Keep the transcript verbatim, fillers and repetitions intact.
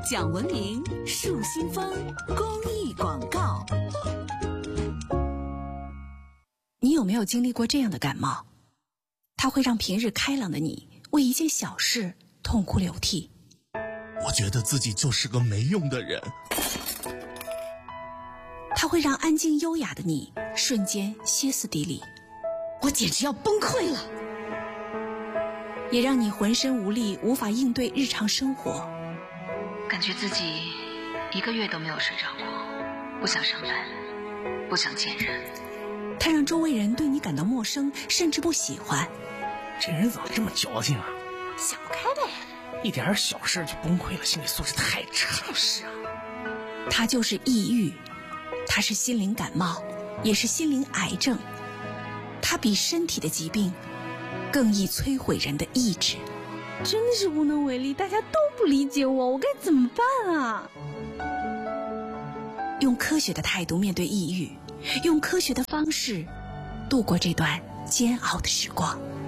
讲文明树新风公益广告。你有没有经历过这样的感冒？它会让平日开朗的你为一件小事痛哭流涕。 我觉得自己就是个没用的人。 它会让安静优雅的你瞬间歇斯底里。我简直要崩溃了。也让你浑身无力，无法应对日常生活。 感觉自己一个月都没有睡着过，不想上班，不想见人。 它让周围人对你感到陌生，甚至不喜欢。 这人怎么这么矫情啊？ 想不开呗， 一点小事就崩溃了，心理素质太差。 就是啊，它就是抑郁，它是心灵感冒，也是心灵癌症。它比身体的疾病更易摧毁人的意志。 真的是无能为力，大家都不理解我，我该怎么办啊？ 用科学的态度面对抑郁，用科学的方式度过这段煎熬的时光。